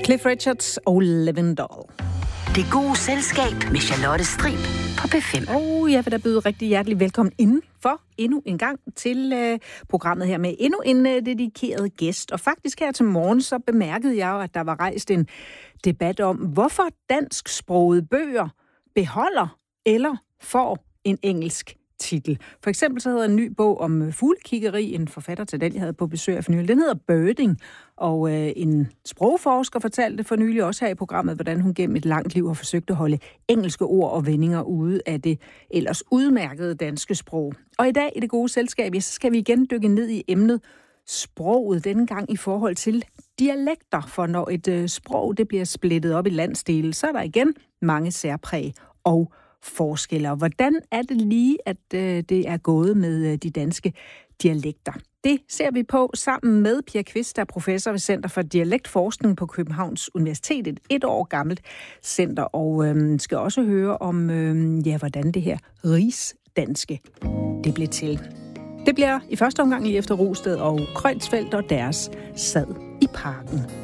Cliff Richards og Lavendal. Det gode selskab med Charlotte Strib på P5. Og jeg vil da byde rigtig hjertelig velkommen indenfor endnu en gang til programmet her med endnu en dedikeret gæst. Og faktisk her til morgen så bemærkede jeg jo, at der var rejst en debat om, hvorfor dansksprogede bøger beholder eller får en engelsk titel. For eksempel så hedder en ny bog om fuglekiggeri, en forfatter til den, jeg havde på besøg af for nylig. Den hedder Birding, og en sprogforsker fortalte for nylig også her i programmet, hvordan hun gennem et langt liv har forsøgt at holde engelske ord og vendinger ude af det ellers udmærkede danske sprog. Og i dag i det gode selskab, så skal vi igen dykke ned i emnet sproget, denne gang i forhold til dialekter. For når et sprog det bliver splittet op i landsdele, så er der igen mange særpræg og forskelle. Og hvordan er det lige, at det er gået med de danske dialekter? Det ser vi på sammen med Pia Kvist, der er professor ved Center for Dialektforskning på Københavns Universitet, et år gammelt center, og skal også høre om, hvordan det her rigsdanske det blev til. Det bliver i første omgang lige efter Rosted og Krønsfeldt og deres sad i parken.